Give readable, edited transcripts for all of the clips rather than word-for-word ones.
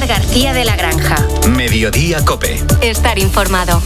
Pilar García de la Granja. Mediodía COPE. Estar informado.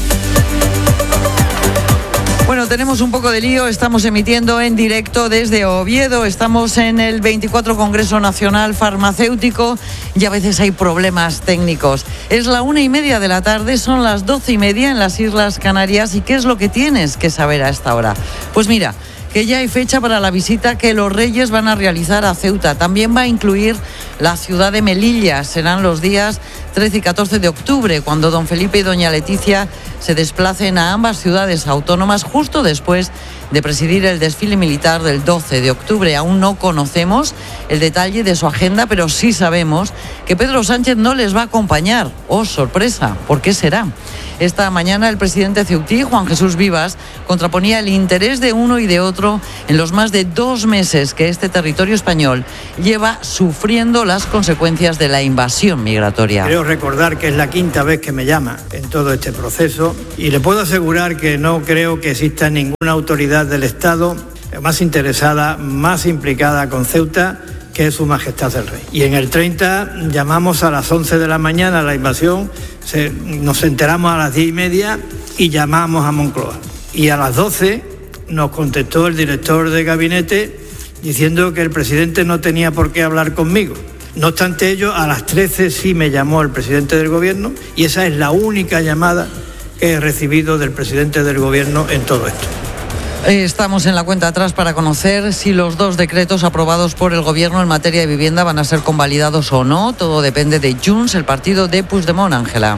Bueno, tenemos un poco de lío, estamos emitiendo en directo desde Oviedo, estamos en el 24 Congreso Nacional Farmacéutico y a veces hay problemas técnicos. Es la 1:30 de la tarde, son las 12:30 en las Islas Canarias. ¿Y qué es lo que tienes que saber a esta hora? Pues mira, que ya hay fecha para la visita que los Reyes van a realizar a Ceuta. También va a incluir la ciudad de Melilla. Serán los días 13 y 14 de octubre, cuando don Felipe y doña Leticia se desplacen a ambas ciudades autónomas justo después de presidir el desfile militar del 12 de octubre. Aún no conocemos el detalle de su agenda, pero sí sabemos que Pedro Sánchez no les va a acompañar. ¡Oh, sorpresa! ¿Por qué será? Esta mañana el presidente ceutí, Juan Jesús Vivas, contraponía el interés de uno y de otro en los más de 2 meses que este territorio español lleva sufriendo las consecuencias de la invasión migratoria. Creo recordar que es la 5ª vez que me llama en todo este proceso y le puedo asegurar que no creo que exista ninguna autoridad del Estado más interesada, más implicada con Ceuta que es Su Majestad el Rey. Y en el 30 llamamos a las 11 de la mañana a la invasión, nos enteramos a las 10:30 y llamamos a Moncloa. Y a las 12 nos contestó el director de gabinete diciendo que el presidente no tenía por qué hablar conmigo. No obstante ello, a las 13 sí me llamó el presidente del gobierno y esa es la única llamada que he recibido del presidente del gobierno en todo esto. Estamos en la cuenta atrás para conocer si los 2 decretos aprobados por el Gobierno en materia de vivienda van a ser convalidados o no. Todo depende de Junts, el partido de Puigdemont, Ángela.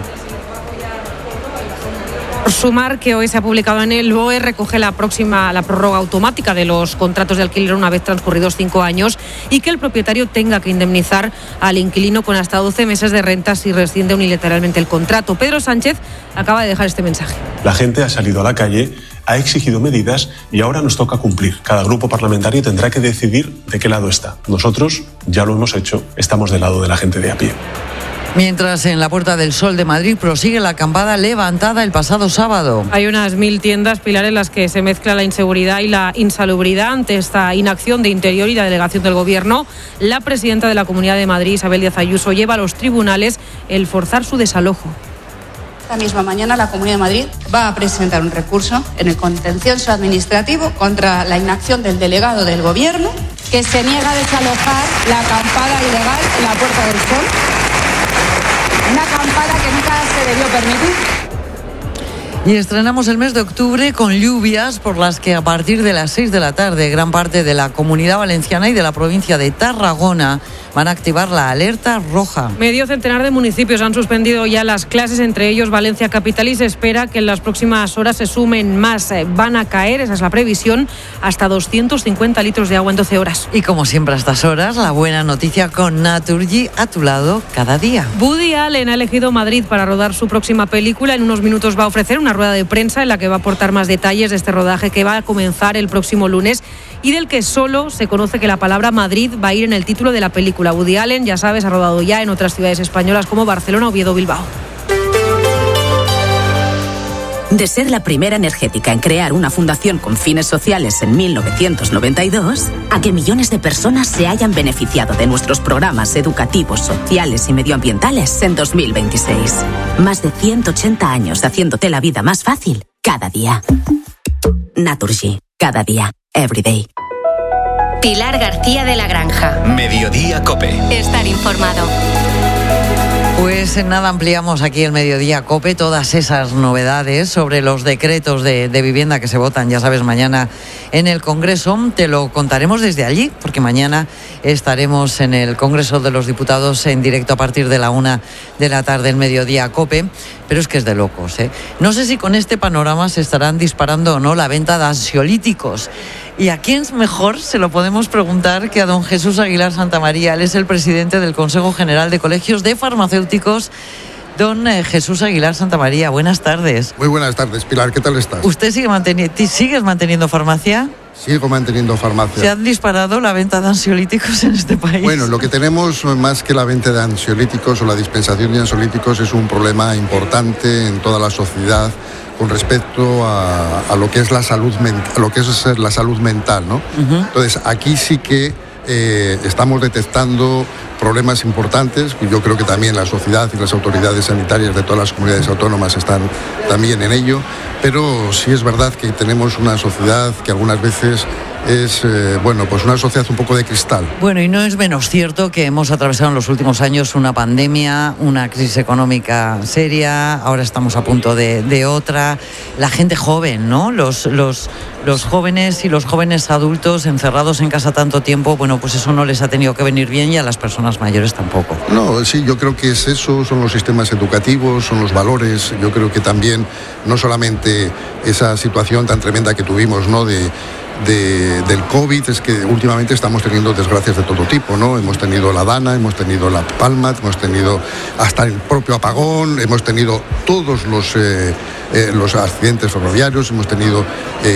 Sumar que hoy se ha publicado en el BOE recoge la prórroga automática de los contratos de alquiler una vez transcurridos 5 años y que el propietario tenga que indemnizar al inquilino con hasta 12 meses de renta si rescinde unilateralmente el contrato. Pedro Sánchez acaba de dejar este mensaje. La gente ha salido a la calle, ha exigido medidas y ahora nos toca cumplir. Cada grupo parlamentario tendrá que decidir de qué lado está. Nosotros ya lo hemos hecho, estamos del lado de la gente de a pie. Mientras en la Puerta del Sol de Madrid prosigue la acampada levantada el pasado sábado. Hay unas 1000 tiendas, Pilar, en las que se mezcla la inseguridad y la insalubridad. Ante esta inacción de Interior y la delegación del Gobierno, la presidenta de la Comunidad de Madrid, Isabel Díaz Ayuso, lleva a los tribunales el forzar su desalojo. Esta misma mañana la Comunidad de Madrid va a presentar un recurso en el contencioso administrativo contra la inacción del delegado del Gobierno que se niega a desalojar la acampada ilegal en la Puerta del Sol. Una acampada que nunca se debió permitir. Y estrenamos el mes de octubre con lluvias por las que a partir de las 6 de la tarde gran parte de la Comunidad Valenciana y de la provincia de Tarragona van a activar la alerta roja. Medio centenar de municipios han suspendido ya las clases, entre ellos Valencia Capital, y se espera que en las próximas horas se sumen más. Van a caer, esa es la previsión, hasta 250 litros de agua en 12 horas. Y como siempre a estas horas, la buena noticia con Naturgy a tu lado cada día. Woody Allen ha elegido Madrid para rodar su próxima película. En unos minutos va a ofrecer una rueda de prensa en la que va a aportar más detalles de este rodaje que va a comenzar el próximo lunes y del que solo se conoce que la palabra Madrid va a ir en el título de la película. Woody Allen, ya sabes, ha rodado ya en otras ciudades españolas como Barcelona, Oviedo, Bilbao. De ser la primera energética en crear una fundación con fines sociales en 1992, a que millones de personas se hayan beneficiado de nuestros programas educativos, sociales y medioambientales en 2026. Más de 180 años haciéndote la vida más fácil cada día. Naturgy, cada día, every day. Pilar García de la Granja. Mediodía COPE. Estar informado. Pues en nada ampliamos aquí el Mediodía COPE todas esas novedades sobre los decretos de vivienda que se votan, ya sabes, mañana en el Congreso. Te lo contaremos desde allí, porque mañana estaremos en el Congreso de los Diputados en directo a partir de la 1 de la tarde el Mediodía COPE. Pero es que es de locos, ¿eh? No sé si con este panorama se estarán disparando o no la venta de ansiolíticos. ¿Y a quién mejor se lo podemos preguntar que a don Jesús Aguilar Santamaría? Él es el presidente del Consejo General de Colegios de Farmacéuticos. Don Jesús Aguilar Santamaría, buenas tardes. Muy buenas tardes, Pilar, ¿qué tal estás? ¿Usted sigues manteniendo farmacia? Sigo manteniendo farmacia. ¿Se han disparado la venta de ansiolíticos en este país? Bueno, lo que tenemos más que la venta de ansiolíticos o la dispensación de ansiolíticos es un problema importante en toda la sociedad con respecto a lo que es la salud mental, ¿no? Uh-huh. Entonces, aquí sí que estamos detectando problemas importantes. Yo creo que también la sociedad y las autoridades sanitarias de todas las comunidades autónomas están también en ello, pero sí es verdad que tenemos una sociedad que algunas veces es, pues una sociedad un poco de cristal. Bueno, y no es menos cierto que hemos atravesado en los últimos años una pandemia, una crisis económica seria, ahora estamos a punto de otra. La gente joven, ¿no? Los jóvenes y los jóvenes adultos encerrados en casa tanto tiempo, bueno, pues eso no les ha tenido que venir bien, y a las personas mayores tampoco. No, sí, yo creo que es eso, son los sistemas educativos, son los valores. Yo creo que también, no solamente esa situación tan tremenda que tuvimos, ¿no?, del COVID, es que últimamente estamos teniendo desgracias de todo tipo, ¿no? Hemos tenido la Dana, hemos tenido la Palma, hemos tenido hasta el propio apagón, hemos tenido todos los accidentes ferroviarios, hemos tenido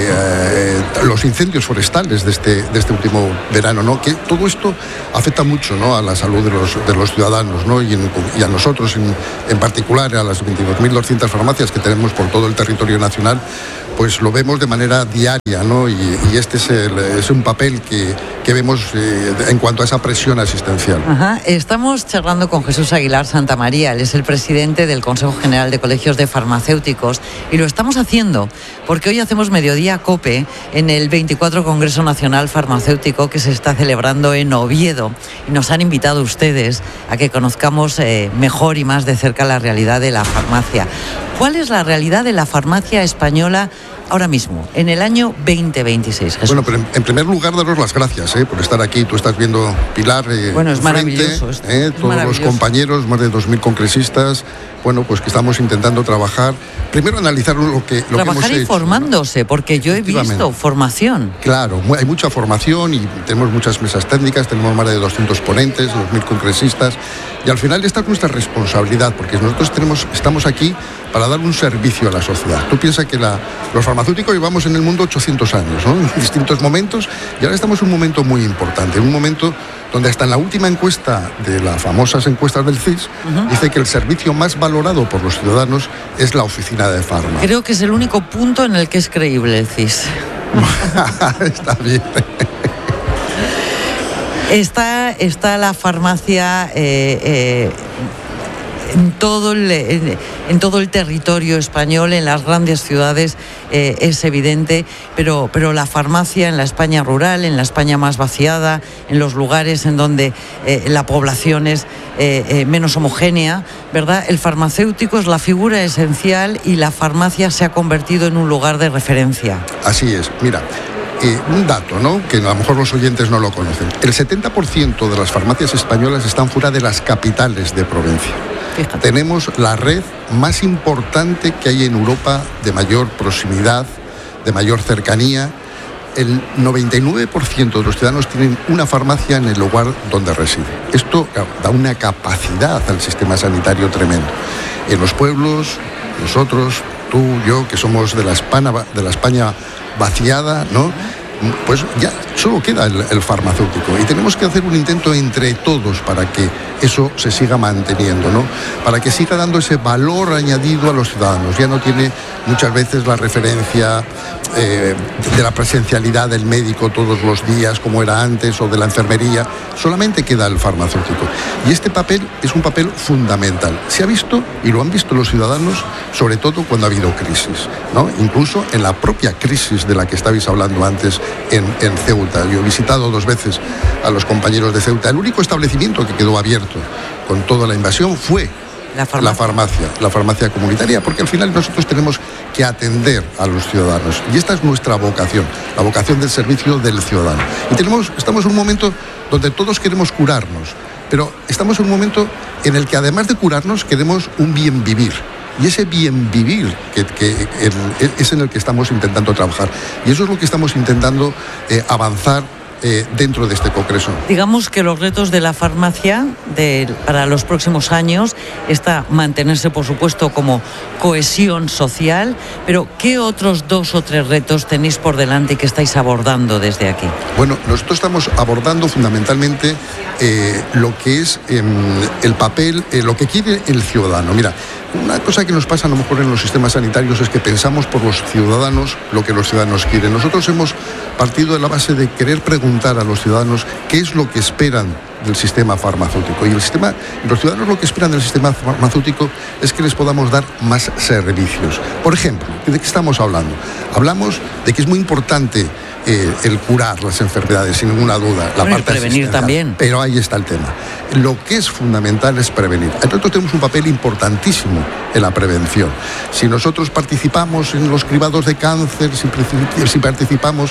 los incendios forestales de este último verano, ¿no? Que todo esto afecta mucho, ¿no?, a la salud de los ciudadanos, ¿no? Y a nosotros en particular, a las 22.200 farmacias que tenemos por todo el territorio nacional, pues lo vemos de manera diaria, ¿no? Y este es un papel que vemos en cuanto a esa presión asistencial. Ajá. Estamos charlando con Jesús Aguilar Santamaría. Él es el presidente del Consejo General de Colegios de Farmacéuticos, y lo estamos haciendo porque hoy hacemos Mediodía COPE en el 24 Congreso Nacional Farmacéutico que se está celebrando en Oviedo, y nos han invitado ustedes a que conozcamos mejor y más de cerca la realidad de la farmacia. ¿Cuál es la realidad de la farmacia española ahora mismo, en el año 2026, Jesús? Bueno, pero en primer lugar, daros las gracias por estar aquí. Tú estás viendo, Pilar, bueno, es maravilloso esto. Todos los compañeros, más de 2.000 congresistas, bueno, pues que estamos intentando trabajar. Primero, analizar lo que hemos hecho. Trabajar informándose, ¿no? Porque yo he visto formación. Claro, hay mucha formación y tenemos muchas mesas técnicas, tenemos más de 200 ponentes, 2.000 congresistas, y al final esta es nuestra responsabilidad, porque nosotros estamos aquí para dar un servicio a la sociedad. Tú piensas que los farmacéuticos llevamos en el mundo 800 años, ¿no?, en distintos momentos, y ahora estamos en un momento muy importante, en un momento donde hasta en la última encuesta de las famosas encuestas del CIS, dice que el servicio más valorado por los ciudadanos es la oficina de farma. Creo que es el único punto en el que es creíble el CIS. Está bien. Está la farmacia en todo el territorio español, en las grandes ciudades, es evidente, pero la farmacia en la España rural, en la España más vaciada, en los lugares en donde la población es menos homogénea, ¿verdad? El farmacéutico es la figura esencial, y la farmacia se ha convertido en un lugar de referencia. Así es, mira. Un dato, ¿no?, que a lo mejor los oyentes no lo conocen. El 70% de las farmacias españolas están fuera de las capitales de provincia. Fíjate. Tenemos la red más importante que hay en Europa, de mayor proximidad, de mayor cercanía. El 99% de los ciudadanos tienen una farmacia en el lugar donde reside. Esto da una capacidad al sistema sanitario tremendo. En los pueblos, nosotros, tú, yo, que somos de la España vaciada, ¿no?, pues ya solo queda el farmacéutico, y tenemos que hacer un intento entre todos para que eso se siga manteniendo, ¿no?, para que siga dando ese valor añadido a los ciudadanos. Ya no tiene muchas veces la referencia de la presencialidad del médico todos los días como era antes, o de la enfermería, solamente queda el farmacéutico, y este papel es un papel fundamental. Se ha visto, y lo han visto los ciudadanos, sobre todo cuando ha habido crisis, ¿no?, incluso en la propia crisis de la que estabais hablando antes en Ceuta. Yo he visitado 2 veces a los compañeros de Ceuta. El único establecimiento que quedó abierto con toda la invasión fue la farmacia comunitaria, porque al final nosotros tenemos que atender a los ciudadanos, y esta es nuestra vocación, la vocación del servicio del ciudadano. Y estamos en un momento donde todos queremos curarnos, pero estamos en un momento en el que, además de curarnos, queremos un bien vivir. Y ese bien vivir es en el que estamos intentando trabajar. Y eso es lo que estamos intentando avanzar dentro de este congreso. Digamos que los retos de la farmacia para los próximos años está mantenerse, por supuesto, como cohesión social, pero ¿qué otros 2 o 3 retos tenéis por delante que estáis abordando desde aquí? Bueno, nosotros estamos abordando fundamentalmente lo que es el papel, lo que quiere el ciudadano. Mira, una cosa que nos pasa a lo mejor en los sistemas sanitarios es que pensamos por los ciudadanos lo que los ciudadanos quieren. Nosotros hemos partido de la base de querer preguntar a los ciudadanos qué es lo que esperan del sistema farmacéutico. Y los ciudadanos lo que esperan del sistema farmacéutico es que les podamos dar más servicios. Por ejemplo, ¿de qué estamos hablando? Hablamos de que es muy importante el curar las enfermedades, sin ninguna duda. La parte prevenir también. Pero ahí está el tema. Lo que es fundamental es prevenir. Nosotros tenemos un papel importantísimo en la prevención. Si nosotros participamos en los cribados de cáncer, si participamos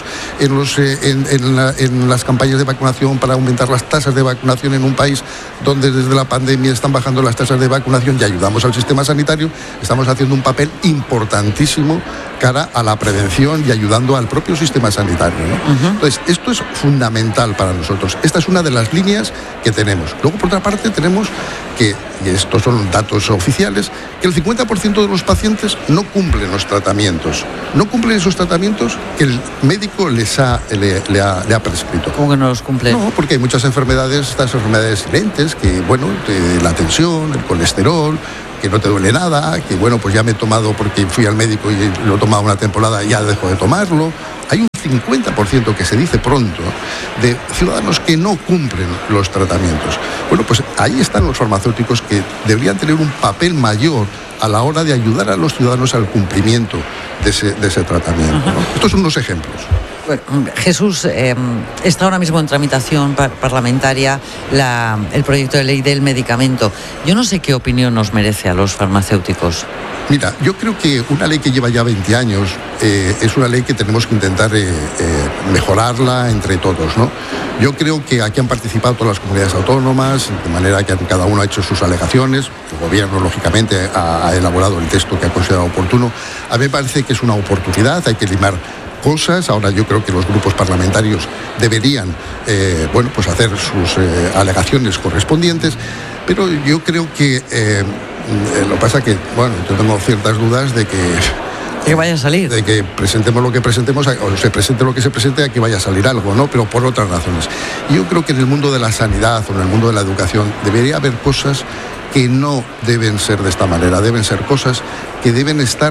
en las campañas de vacunación para aumentar las tasas de vacunación en un país donde desde la pandemia están bajando las tasas de vacunación y ayudamos al sistema sanitario, estamos haciendo un papel importantísimo cara a la prevención y ayudando al propio sistema sanitario, ¿no? Entonces, esto es fundamental para nosotros. Esta es una de las líneas que tenemos. Luego, por otra parte, tenemos que, y estos son datos oficiales, que el 50% de los pacientes no cumplen los tratamientos. No cumplen esos tratamientos que el médico le ha prescrito. ¿Cómo que no los cumplen? No, porque hay muchas enfermedades, estas enfermedades silentes, que, bueno, la tensión, el colesterol, que no te duele nada, que bueno, pues ya me he tomado porque fui al médico y lo he tomado una temporada y ya dejo de tomarlo. Hay un 50% que se dice pronto de ciudadanos que no cumplen los tratamientos. Bueno, pues ahí están los farmacéuticos que deberían tener un papel mayor a la hora de ayudar a los ciudadanos al cumplimiento de ese tratamiento, ¿no? Estos son unos ejemplos. Bueno, Jesús, está ahora mismo en tramitación parlamentaria el proyecto de ley del medicamento. Yo no sé qué opinión nos merece a los farmacéuticos. Mira, yo creo que una ley que lleva ya 20 años es una ley que tenemos que intentar mejorarla entre todos, ¿no? Yo creo que aquí han participado todas las comunidades autónomas, de manera que cada uno ha hecho sus alegaciones. El gobierno, lógicamente, ha elaborado el texto que ha considerado oportuno. A mí me parece que es una oportunidad, hay que limar cosas. Ahora yo creo que los grupos parlamentarios deberían pues hacer sus alegaciones correspondientes, pero yo creo que lo que pasa que, bueno, yo tengo ciertas dudas de que vaya a salir. De que presentemos lo que presentemos, o se presente lo que se presente, aquí vaya a salir algo, ¿no? Pero por otras razones. Yo creo que en el mundo de la sanidad o en el mundo de la educación debería haber cosas que no deben ser de esta manera, deben ser cosas que deben estar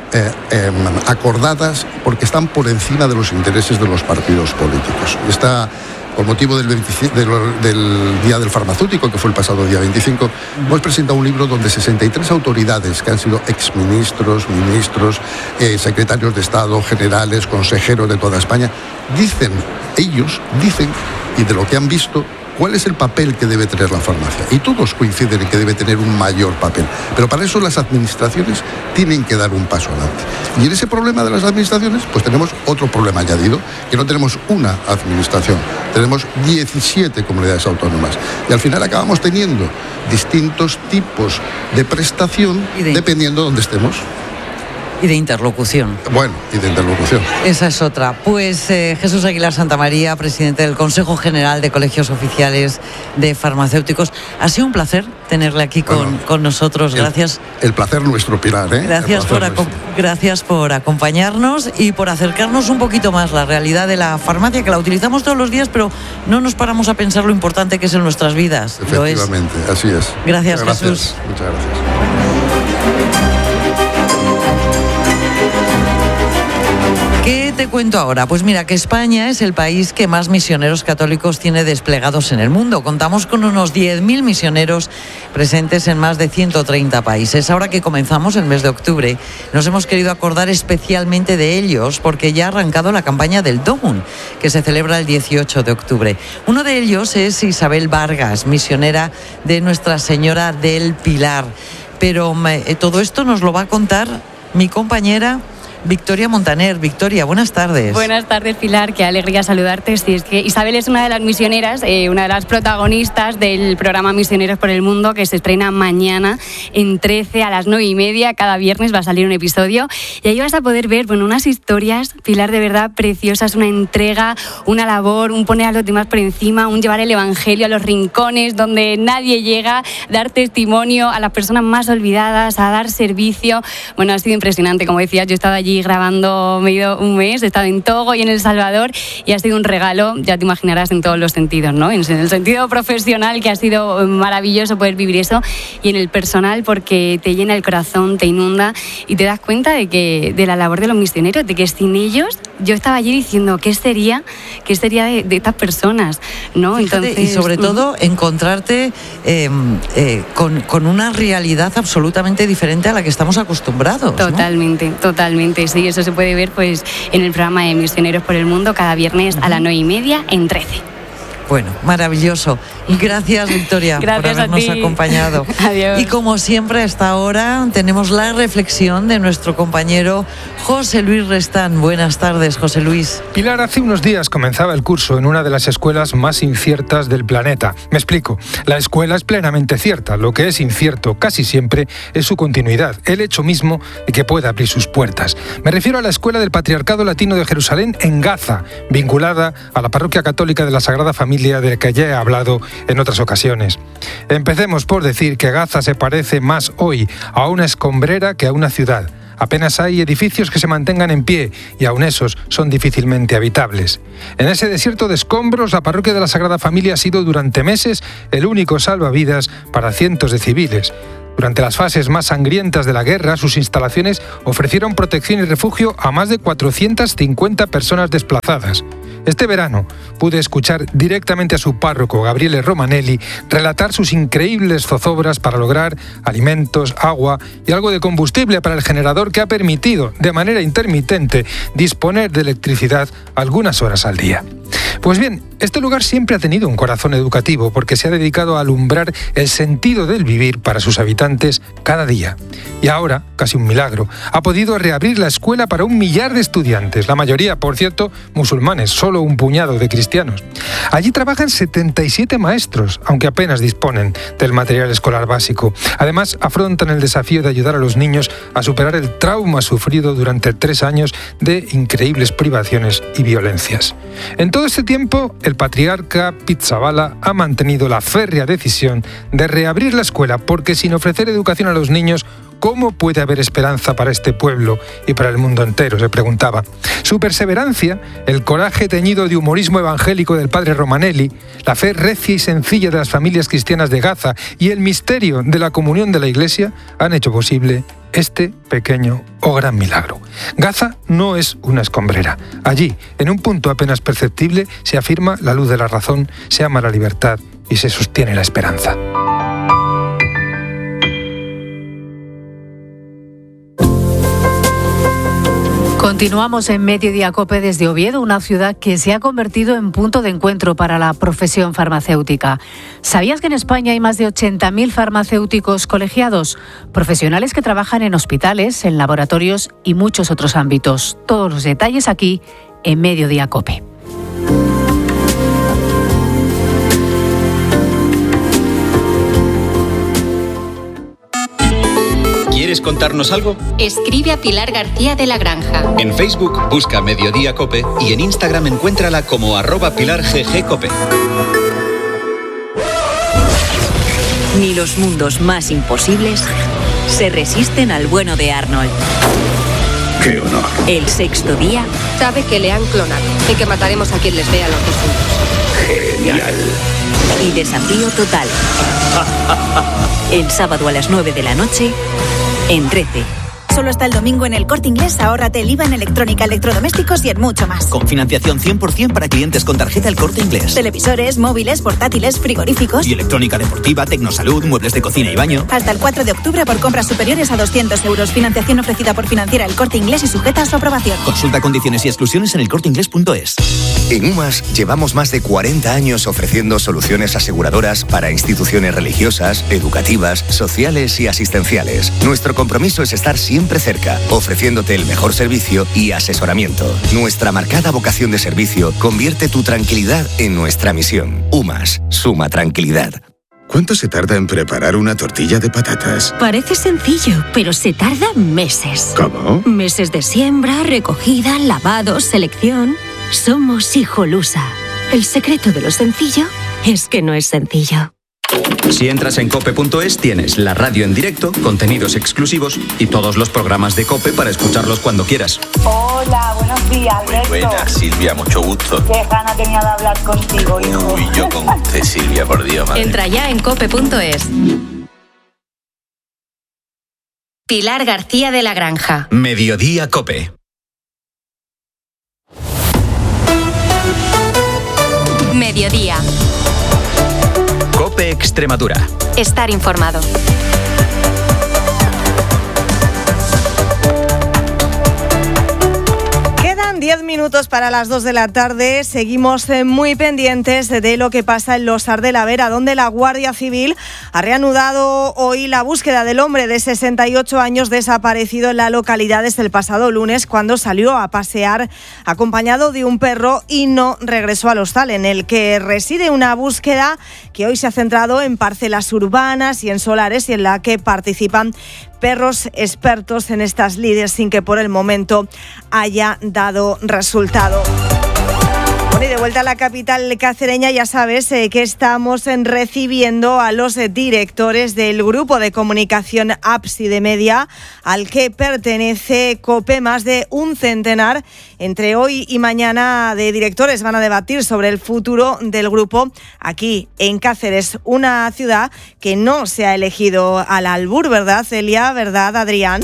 acordadas porque están por encima de los intereses de los partidos políticos. Con motivo del Día del Farmacéutico, que fue el pasado día 25, hemos presentado un libro donde 63 autoridades que han sido exministros, ministros, secretarios de Estado, generales, consejeros de toda España, ellos dicen, y de lo que han visto, cuál es el papel que debe tener la farmacia. Y todos coinciden en que debe tener un mayor papel. Pero para eso las administraciones tienen que dar un paso adelante. Y en ese problema de las administraciones, pues tenemos otro problema añadido, que no tenemos una administración, tenemos 17 comunidades autónomas. Y al final acabamos teniendo distintos tipos de prestación dependiendo de dónde estemos. Y de interlocución. Bueno, y de interlocución. Esa es otra. Pues Jesús Aguilar Santamaría, presidente del Consejo General de Colegios Oficiales de Farmacéuticos. Ha sido un placer tenerle aquí con nosotros. Gracias. El placer nuestro, Pilar. Gracias por acompañarnos y por acercarnos un poquito más la realidad de la farmacia, que la utilizamos todos los días, pero no nos paramos a pensar lo importante que es en nuestras vidas. Efectivamente, así es. Gracias, Jesús. Muchas gracias. ¿Qué te cuento ahora? Pues mira, que España es el país que más misioneros católicos tiene desplegados en el mundo. Contamos con unos 10.000 misioneros presentes en más de 130 países. Ahora que comenzamos el mes de octubre, nos hemos querido acordar especialmente de ellos porque ya ha arrancado la campaña del DOMUN, que se celebra el 18 de octubre. Uno de ellos es Isabel Vargas, misionera de Nuestra Señora del Pilar. Pero todo esto nos lo va a contar mi compañera Victoria Montaner. Victoria, buenas tardes. Buenas tardes, Pilar, qué alegría saludarte. Sí, es que Isabel es una de las misioneras, una de las protagonistas del programa Misioneros por el Mundo, que se estrena mañana en 13 a las 9:30. Cada viernes va a salir un episodio y ahí vas a poder ver, unas historias, Pilar, de verdad preciosas, una entrega, una labor, un poner a los demás por encima, un llevar el evangelio a los rincones donde nadie llega, dar testimonio a las personas más olvidadas, a dar servicio. Bueno, ha sido impresionante, como decías, yo he estado allí allí grabando medio un mes, he estado en Togo y en El Salvador y ha sido un regalo, ya te imaginarás, en todos los sentidos, ¿no? En el sentido profesional, que ha sido maravilloso poder vivir eso, y en el personal, porque te llena el corazón, te inunda y te das cuenta de la labor de los misioneros, de que sin ellos, yo estaba allí diciendo, ¿qué sería de estas personas? ¿No? Fíjate, entonces, y sobre todo encontrarte con una realidad absolutamente diferente a la que estamos acostumbrados, ¿no? Totalmente, sí, eso se puede ver pues en el programa de Misioneros por el Mundo cada viernes a las 9:30 en 13. Bueno, maravilloso. Gracias, Victoria, por habernos acompañado. Adiós. Y como siempre, a esta hora tenemos la reflexión de nuestro compañero José Luis Restán. Buenas tardes, José Luis. Pilar, hace unos días comenzaba el curso en una de las escuelas más inciertas del planeta. Me explico. La escuela es plenamente cierta. Lo que es incierto casi siempre es su continuidad, el hecho mismo de que pueda abrir sus puertas. Me refiero a la Escuela del Patriarcado Latino de Jerusalén en Gaza, vinculada a la Parroquia Católica de la Sagrada Familia, de la que ya he hablado en otras ocasiones. Empecemos por decir que Gaza se parece más hoy a una escombrera que a una ciudad. Apenas hay edificios que se mantengan en pie y aun esos son difícilmente habitables. En ese desierto de escombros, la parroquia de la Sagrada Familia ha sido durante meses el único salvavidas para cientos de civiles. Durante las fases más sangrientas de la guerra, sus instalaciones ofrecieron protección y refugio a más de 450 personas desplazadas. Este verano pude escuchar directamente a su párroco, Gabriele Romanelli, relatar sus increíbles zozobras para lograr alimentos, agua y algo de combustible para el generador que ha permitido, de manera intermitente, disponer de electricidad algunas horas al día. Pues bien, este lugar siempre ha tenido un corazón educativo porque se ha dedicado a alumbrar el sentido del vivir para sus habitantes cada día. Y ahora, casi un milagro, ha podido reabrir la escuela para 1 millar de estudiantes, la mayoría, por cierto, musulmanes, solo un puñado de cristianos. Allí trabajan 77 maestros, aunque apenas disponen del material escolar básico. Además, afrontan el desafío de ayudar a los niños a superar el trauma sufrido durante 3 años de increíbles privaciones y violencias. En todo este tiempo, el patriarca Pizzaballa ha mantenido la férrea decisión de reabrir la escuela porque sin ofrecer educación a los niños, ¿cómo puede haber esperanza para este pueblo y para el mundo entero?, se preguntaba. Su perseverancia, el coraje teñido de humorismo evangélico del padre Romanelli, la fe recia y sencilla de las familias cristianas de Gaza y el misterio de la comunión de la Iglesia han hecho posible este pequeño o gran milagro. Gaza no es una escombrera. Allí, en un punto apenas perceptible, se afirma la luz de la razón, se ama la libertad y se sostiene la esperanza. Continuamos en Mediodía COPE desde Oviedo, una ciudad que se ha convertido en punto de encuentro para la profesión farmacéutica. ¿Sabías que en España hay más de 80.000 farmacéuticos colegiados? Profesionales que trabajan en hospitales, en laboratorios y muchos otros ámbitos. Todos los detalles aquí en Mediodía COPE. ¿Quieres contarnos algo? Escribe a Pilar García de la Granja. En Facebook busca Mediodía COPE y en Instagram encuéntrala como @PilarGGCope. Ni los mundos más imposibles se resisten al bueno de Arnold. ¡Qué honor! El sexto día Sabe que le han clonado y que mataremos a quien les vea los dos juntos. ¡Genial! y Desafío Total. El sábado a las 9 de la noche en 13. Solo hasta el domingo en El Corte Inglés, ahórrate el IVA en electrónica, electrodomésticos y en mucho más. Con financiación 100% para clientes con tarjeta El Corte Inglés. Televisores, móviles, portátiles, frigoríficos. Y electrónica deportiva, tecnosalud, muebles de cocina y baño. Hasta el 4 de octubre por compras superiores a 200 euros. Financiación ofrecida por Financiera El Corte Inglés y sujeta a su aprobación. Consulta condiciones y exclusiones en elcorteinglés.es. En UMAS llevamos más de 40 años ofreciendo soluciones aseguradoras para instituciones religiosas, educativas, sociales y asistenciales. Nuestro compromiso es estar siempre cerca, ofreciéndote el mejor servicio y asesoramiento. Nuestra marcada vocación de servicio convierte tu tranquilidad en nuestra misión. UMAS, suma tranquilidad. ¿Cuánto se tarda en preparar una tortilla de patatas? Parece sencillo, pero se tarda meses. ¿Cómo? Meses de siembra, recogida, lavado, selección. Somos Hijolusa. El secreto de lo sencillo es que no es sencillo. Si entras en cope.es tienes la radio en directo, contenidos exclusivos y todos los programas de COPE para escucharlos cuando quieras. Hola, buenos días, Alberto. Muy buenas, Silvia, mucho gusto. Qué gana tenía de hablar contigo, hijo. Uy, yo con usted, Silvia, por Dios, madre. Entra ya en cope.es. Pilar García de la Granja. Mediodía COPE. Mediodía. COPE Extremadura. Estar informado. Quedan 10 minutos para las 2 de la tarde. Seguimos muy pendientes de lo que pasa en Losar de la Vera, donde la Guardia Civil ha reanudado hoy la búsqueda del hombre de 68 años desaparecido en la localidad desde el pasado lunes, cuando salió a pasear acompañado de un perro y no regresó al hostal en el que reside. Una búsqueda que hoy se ha centrado en parcelas urbanas y en solares, y en la que participan perros expertos en estas lides, sin que por el momento haya dado resultado. Bueno, y de vuelta a la capital cacereña, ya sabes que estamos recibiendo a los directores del grupo de comunicación Ábside Media, al que pertenece COPE. Más de un centenar entre hoy y mañana de directores van a debatir sobre el futuro del grupo aquí en Cáceres, una ciudad que no se ha elegido al albur, ¿verdad, Celia? ¿Verdad, Adrián?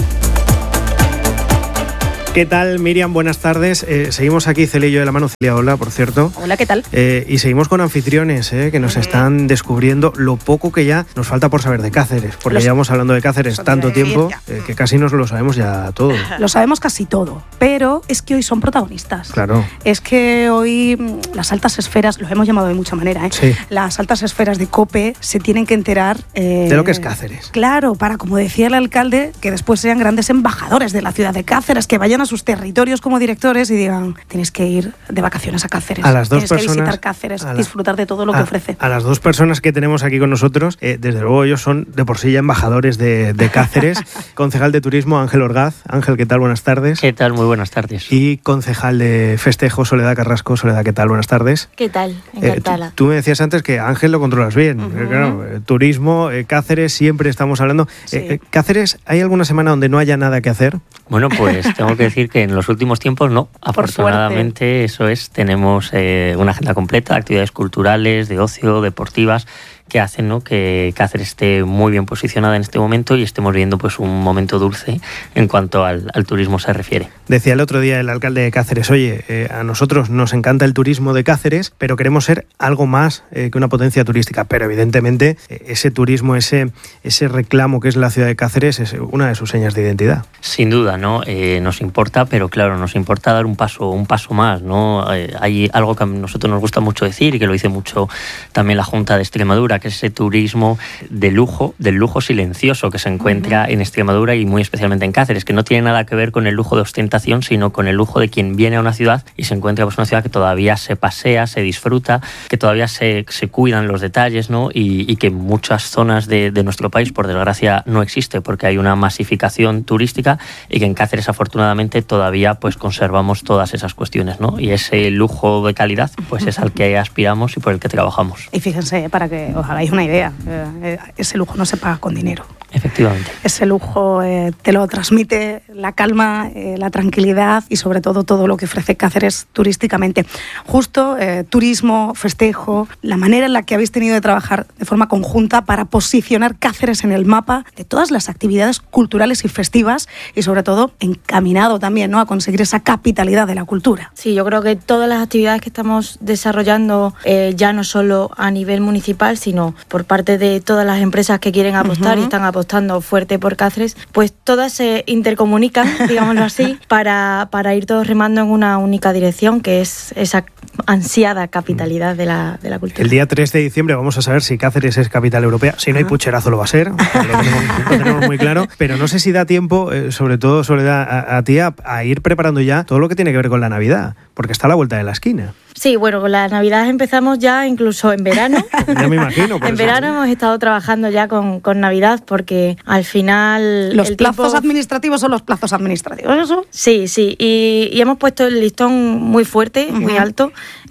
¿Qué tal, Miriam? Buenas tardes. Seguimos aquí, Celia y yo de la mano. Celia, hola, por cierto. Hola, ¿qué tal? Y seguimos con anfitriones que nos están descubriendo lo poco que ya nos falta por saber de Cáceres, porque llevamos hablando de Cáceres tanto tiempo que casi nos lo sabemos ya todo. Lo sabemos casi todo, pero es que hoy son protagonistas. Claro. Es que hoy las altas esferas, lo hemos llamado de mucha manera, Sí. Las altas esferas de COPE se tienen que enterar... de lo que es Cáceres. Claro, para, como decía el alcalde, que después sean grandes embajadores de la ciudad de Cáceres, que vayan a sus territorios como directores y digan: tienes que ir de vacaciones a Cáceres, a las dos tienes personas, que visitar Cáceres, disfrutar de todo lo que ofrece. A las dos personas que tenemos aquí con nosotros, desde luego ellos son de por sí ya embajadores de Cáceres. Concejal de Turismo, Ángel Orgaz. Ángel, ¿qué tal? Buenas tardes. ¿Qué tal? Muy buenas tardes. Y concejal de Festejo, Soledad Carrasco. Soledad, ¿qué tal? Buenas tardes. ¿Qué tal? Encantada. Tú me decías antes que Ángel lo controlas bien. Claro, turismo, Cáceres, siempre estamos hablando. Sí. Cáceres, ¿hay alguna semana donde no haya nada que hacer? Bueno, pues tengo que decir que en los últimos tiempos no. Afortunadamente, eso es, tenemos una agenda completa de actividades culturales, de ocio, deportivas, que hacen, ¿no?, que Cáceres esté muy bien posicionada en este momento y estemos viviendo pues un momento dulce en cuanto al turismo se refiere. Decía el otro día el alcalde de Cáceres: oye, a nosotros nos encanta el turismo de Cáceres, pero queremos ser algo más que una potencia turística. Pero evidentemente ese turismo, ese reclamo que es la ciudad de Cáceres, es una de sus señas de identidad. Sin duda, ¿no? Nos importa, pero claro, nos importa dar un paso más, ¿no? Hay algo que a nosotros nos gusta mucho decir, y que lo dice mucho también la Junta de Extremadura, que es ese turismo de lujo, del lujo silencioso que se encuentra en Extremadura y muy especialmente en Cáceres, que no tiene nada que ver con el lujo de ostentación, sino con el lujo de quien viene a una ciudad y se encuentra pues una ciudad que todavía se pasea, se disfruta, que todavía se cuidan los detalles, ¿no? Y que en muchas zonas de nuestro país, por desgracia, no existe, porque hay una masificación turística, y que en Cáceres, afortunadamente, todavía pues conservamos todas esas cuestiones, ¿no? Y ese lujo de calidad pues es al que aspiramos y por el que trabajamos. Y fíjense, para que os hagáis una idea, ese lujo no se paga con dinero. Efectivamente. Ese lujo te lo transmite la calma, la tranquilidad y sobre todo lo que ofrece Cáceres turísticamente. Justo, turismo, festejo, la manera en la que habéis tenido de trabajar de forma conjunta para posicionar Cáceres en el mapa de todas las actividades culturales y festivas, y sobre todo encaminado también, ¿no?, a conseguir esa capitalidad de la cultura. Sí, yo creo que todas las actividades que estamos desarrollando, ya no solo a nivel municipal, sino por parte de todas las empresas que quieren apostar y están apostando fuerte por Cáceres, pues todas se intercomunican, digámoslo así, para ir todos remando en una única dirección, que es esa ansiada capitalidad de la cultura. El día 3 de diciembre vamos a saber si Cáceres es capital europea. Si no hay pucherazo lo va a ser, lo tenemos muy claro, pero no sé si da tiempo, sobre todo Soledad, a ti a ir preparando ya todo lo que tiene que ver con la Navidad, porque está a la vuelta de la esquina. Sí, bueno, con las Navidades empezamos ya incluso en verano. Ya me imagino. En verano hemos estado trabajando ya con Navidad, porque al final... ¿Los plazos administrativos son los plazos administrativos, eso? Sí, y hemos puesto el listón muy fuerte, muy alto,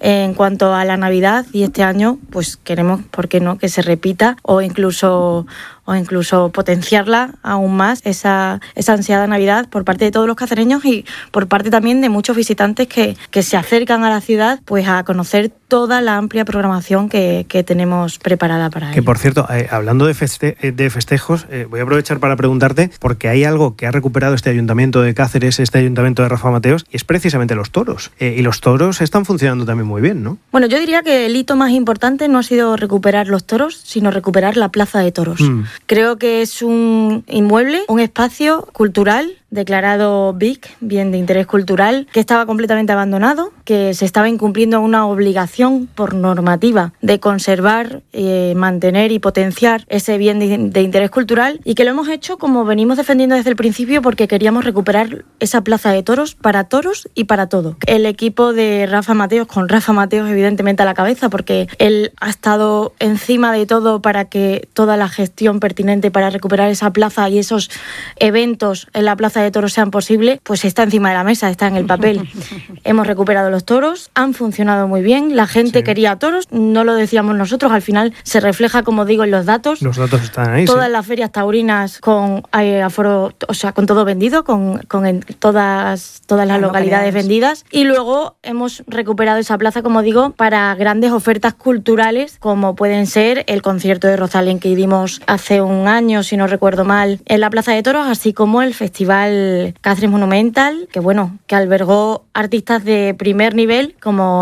en cuanto a la Navidad, y este año pues queremos, ¿por qué no?, que se repita o incluso potenciarla aún más, esa ansiada Navidad por parte de todos los cacereños y por parte también de muchos visitantes que se acercan a la ciudad pues a conocer toda la amplia programación que tenemos preparada para ellos. Que por cierto, hablando de festejos, voy a aprovechar para preguntarte, porque hay algo que ha recuperado este ayuntamiento de Cáceres, este ayuntamiento de Rafa Mateos, y es precisamente los toros. Y los toros están funcionando también muy bien, ¿no? Bueno, yo diría que el hito más importante no ha sido recuperar los toros, sino recuperar la plaza de toros. Creo que es un inmueble, un espacio cultural declarado BIC, bien de interés cultural, que estaba completamente abandonado, que se estaba incumpliendo una obligación por normativa de conservar, mantener y potenciar ese bien de interés cultural, y que lo hemos hecho como venimos defendiendo desde el principio, porque queríamos recuperar esa plaza de toros y para todo. El equipo de Rafa Mateos, con Rafa Mateos evidentemente a la cabeza, porque él ha estado encima de todo para que toda la gestión pertinente para recuperar esa plaza y esos eventos en la plaza de toros sean posibles, pues está encima de la mesa, está en el papel. Hemos recuperado los toros, han funcionado muy bien, la gente quería toros, no lo decíamos nosotros, al final se refleja, como digo, en los datos. Los datos están ahí. Todas las ferias taurinas con aforo, o sea, con todo vendido, con todas las localidades vendidas, y luego hemos recuperado esa plaza, como digo, para grandes ofertas culturales, como pueden ser el concierto de Rosalén que dimos hace un año, si no recuerdo mal, en la Plaza de Toros, así como el Festival Cáceres Monumental, que albergó artistas de primer nivel como